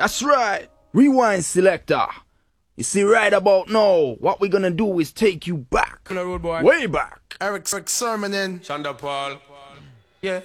That's right. Rewind selector. You see, right about now, what we're gonna do is take you back. On the road, boy. Way back. Eric Sermon in. Shonda Paul.